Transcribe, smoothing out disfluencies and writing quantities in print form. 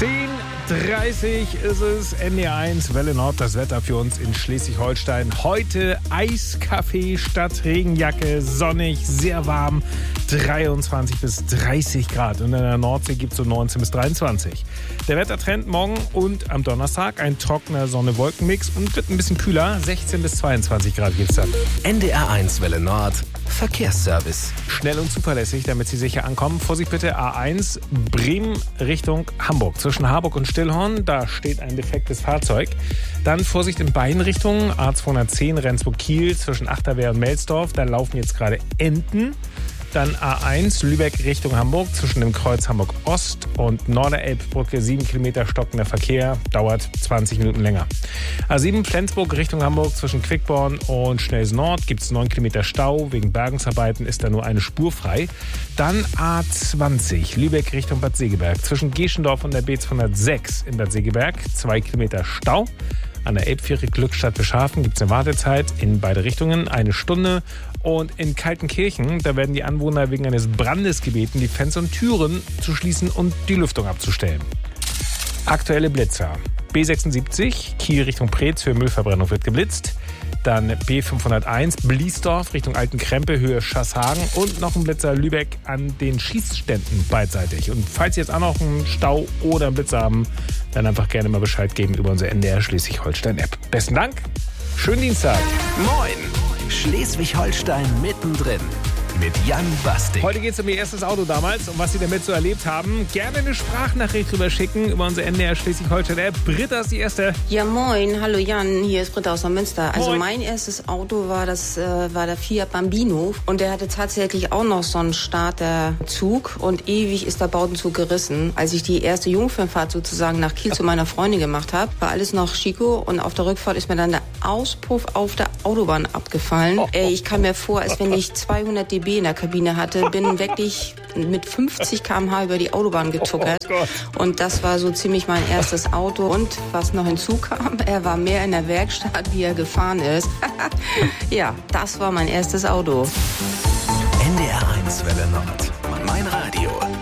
10:30 ist es, NDR1, Welle Nord, das Wetter für uns in Schleswig-Holstein. Heute Eiskaffee statt Regenjacke, sonnig, sehr warm, 23 bis 30 Grad. Und in der Nordsee gibt es so 19 bis 23. Der Wettertrend morgen und am Donnerstag ein trockener Sonne-Wolken-Mix und wird ein bisschen kühler, 16 bis 22 Grad gibt es dann. NDR1 Welle Nord, Verkehrsservice. Schnell und zuverlässig, damit Sie sicher ankommen. Vorsicht bitte, A1 Bremen Richtung Hamburg. Zwischen Harburg und Stillhorn, da steht ein defektes Fahrzeug. Dann Vorsicht in beiden Richtungen, A210 Rendsburg-Kiel zwischen Achterwehr und Melsdorf. Da laufen jetzt gerade Enten. Dann A1 Lübeck Richtung Hamburg zwischen dem Kreuz Hamburg-Ost und Norderelbbrücke 7 Kilometer stockender Verkehr, dauert 20 Minuten länger. A7 Flensburg Richtung Hamburg zwischen Quickborn und Schnelsen Nord gibt es 9 Kilometer Stau. Wegen Bergungsarbeiten ist da nur eine Spur frei. Dann A20 Lübeck Richtung Bad Segeberg zwischen Geschendorf und der B206 in Bad Segeberg 2 Kilometer Stau. An der Elbfähre Glückstadt-Beschhafen gibt es eine Wartezeit in beide Richtungen, 1 Stunde. Und in Kaltenkirchen, da werden die Anwohner wegen eines Brandes gebeten, die Fenster und Türen zu schließen und die Lüftung abzustellen. Aktuelle Blitzer. B76, Kiel Richtung Preetz für Müllverbrennung wird geblitzt. Dann B501, Bliesdorf Richtung Altenkrempe, Höhe Schasshagen. Und noch ein Blitzer Lübeck an den Schießständen beidseitig. Und falls Sie jetzt auch noch einen Stau oder einen Blitzer haben, dann einfach gerne mal Bescheid geben über unsere NDR Schleswig-Holstein-App. Besten Dank, schönen Dienstag. Moin, Schleswig-Holstein mittendrin. Mit Jan Bastik. Heute geht es um Ihr erstes Auto damals und was Sie damit so erlebt haben. Gerne eine Sprachnachricht drüber schicken über unsere NDR Schleswig-Holstein-App. Britta ist die Erste. Ja, moin. Hallo Jan, hier ist Britta aus Neumünster. Also Moin. mein erstes Auto war der Fiat Bambino und der hatte tatsächlich auch noch so einen Starterzug und ewig ist der Bautenzug gerissen. Als ich die erste Jungfernfahrt sozusagen nach Kiel zu meiner Freundin gemacht habe, war alles noch Chico und auf der Rückfahrt ist mir dann der Auspuff auf der Autobahn abgefallen. Ich kam mir vor, als wenn ich 200 dB in der Kabine hatte, bin wirklich mit 50 km/h über die Autobahn getuckert. Und das war so ziemlich mein erstes Auto. Und was noch hinzukam, er war mehr in der Werkstatt, wie er gefahren ist. Ja, das war mein erstes Auto. NDR1 Welle Nord. Mein Radio.